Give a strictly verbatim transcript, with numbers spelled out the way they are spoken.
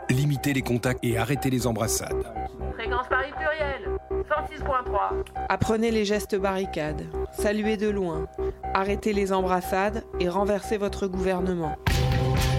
Limitez les contacts et arrêtez les embrassades. Fréquence Paris pluriel, cent six point trois. Apprenez les gestes barricades. Saluez de loin. Arrêtez les embrassades et renversez votre gouvernement.